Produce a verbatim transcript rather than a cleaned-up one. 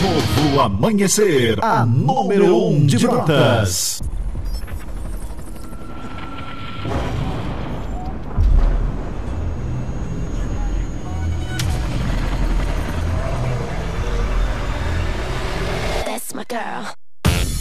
Novo Amanhecer, a número um de Brotas. That's my girl.